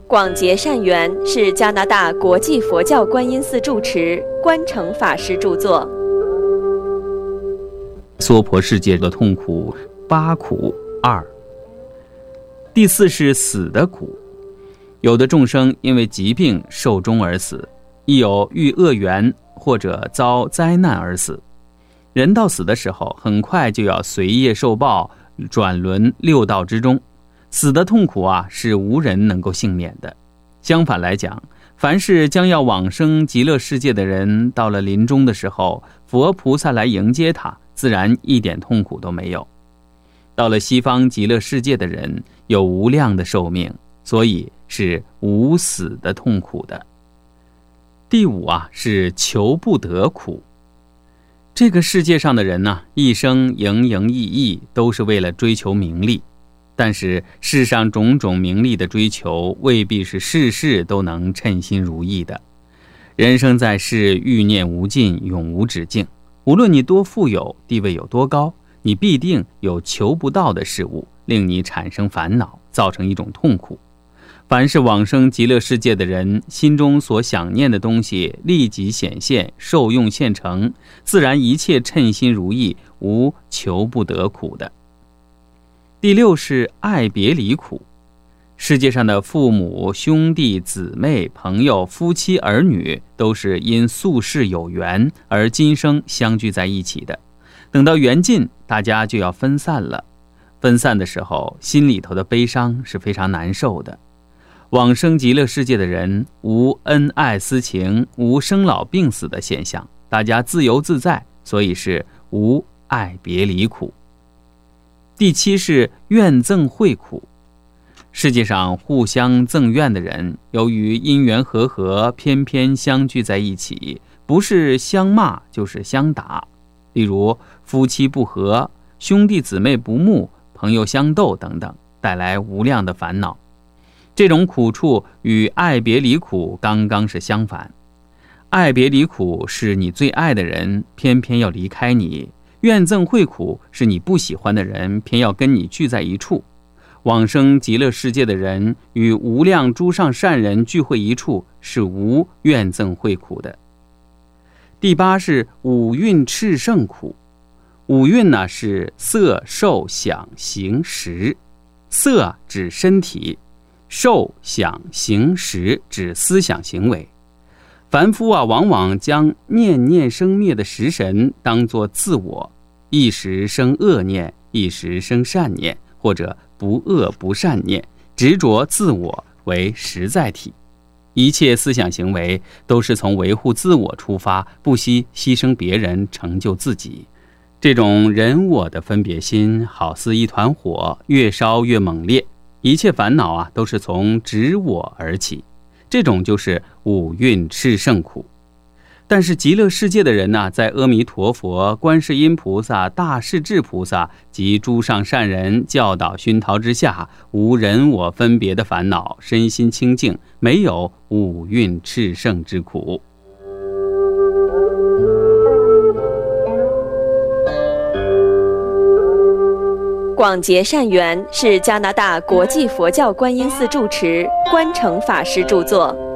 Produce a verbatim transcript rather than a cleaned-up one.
广结善缘是加拿大国际佛教观音寺住持观诚法师著作。 娑婆世界的痛苦八苦二。第四是死的苦。有的众生因为疾病寿终而死，亦有遇恶缘或者遭灾难而死。人到死的时候，很快就要随业受报，转轮六道之中。死的痛苦啊，是无人能够幸免的。相反来讲，凡是将要往生极乐世界的人，到了临终的时候，佛菩萨来迎接他，自然一点痛苦都没有。到了西方极乐世界的人，有无量的寿命，所以是无死的痛苦的。第五啊，是求不得苦。这个世界上的人呢、啊，一生营营役役，都是为了追求名利。但是世上种种名利的追求，未必是事事都能称心如意的。人生在世，欲念无尽，永无止境。无论你多富有，地位有多高，你必定有求不到的事物，令你产生烦恼，造成一种痛苦。凡是往生极乐世界的人，心中所想念的东西立即显现，受用现成，自然一切称心如意，无求不得苦的。第六是爱别离苦。世界上的父母、兄弟、姊妹、朋友、夫妻、儿女，都是因宿世有缘而今生相聚在一起的。等到缘尽，大家就要分散了。分散的时候，心里头的悲伤是非常难受的。往生极乐世界的人，无恩爱私情，无生老病死的现象，大家自由自在，所以是无爱别离苦。第七是怨憎会苦。世界上互相憎怨的人，由于因缘和合，偏偏相聚在一起，不是相骂就是相打。例如夫妻不和，兄弟姊妹不睦，朋友相斗等等，带来无量的烦恼。这种苦处与爱别离苦刚刚是相反。爱别离苦是你最爱的人偏偏要离开你，怨憎会苦是你不喜欢的人偏要跟你聚在一处。往生极乐世界的人与无量诸上善人聚会一处，是无怨憎会苦的。第八是五蕴炽盛苦。五蕴呢是色受想行识。色指身体，受想行识指思想行为。凡夫啊，往往将念念生灭的识神当作自我，一时生恶念，一时生善念，或者不恶不善念，执着自我为实在体。一切思想行为都是从维护自我出发，不惜牺牲别人，成就自己。这种人我的分别心，好似一团火，越烧越猛烈。一切烦恼啊，都是从执我而起。这种就是五蕴炽盛苦。但是极乐世界的人呢、啊，在阿弥陀佛、观世音菩萨、大势至菩萨及诸上善人教导熏陶之下，无人我分别的烦恼，身心清净，没有五蕴炽盛之苦。 广结善缘是加拿大国际佛教观音寺住持观诚法师著作。